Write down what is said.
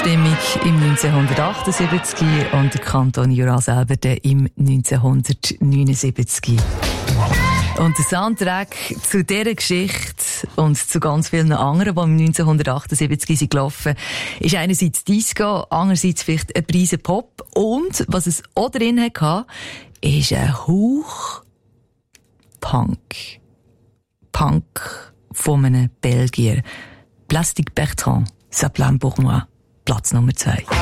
Stimmung im 1978 und der Kanton Jura selber im 1979. Und der Soundtrack zu dieser Geschichte und zu ganz vielen anderen, die im 1978 sind gelaufen, ist einerseits Disco, andererseits vielleicht ein Prise Pop. Und was es auch drin hatte, ist ein Hauch Punk. Punk von einem Belgier. Plastic Bertrand, ça plane pour moi. Platz Nummer 2.